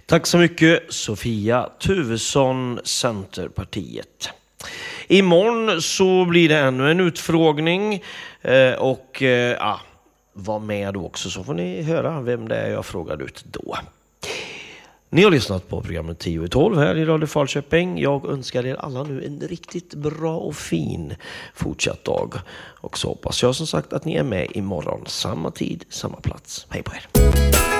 Tack så mycket Sofia Tuvesson, Centerpartiet. Imorgon så blir det ännu en utfrågning och var med då också så får ni höra vem det är jag frågar ut då. Ni har lyssnat på programmet 10-12 här i Radio Falköping. Jag önskar er alla nu en riktigt bra och fin fortsatt dag. Och så hoppas jag som sagt att ni är med imorgon. Samma tid, samma plats. Hej på er!